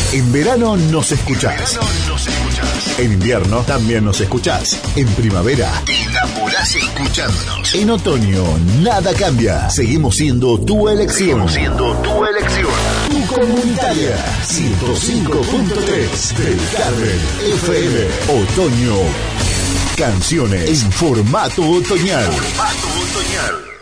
En verano nos escuchás. En invierno también nos escuchás. En primavera te enamorás escuchándonos. En otoño nada cambia. Seguimos siendo tu elección. Tu comunitaria. 105.3 del Carmen FM. Otoño. Canciones en formato otoñal.